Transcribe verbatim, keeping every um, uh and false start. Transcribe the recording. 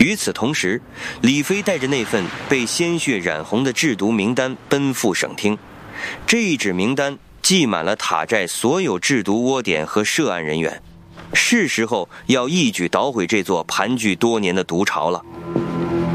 与此同时，李飞带着那份被鲜血染红的制毒名单奔赴省厅。这一纸名单记满了塔寨所有制毒窝点和涉案人员，是时候要一举捣毁这座盘踞多年的毒巢了。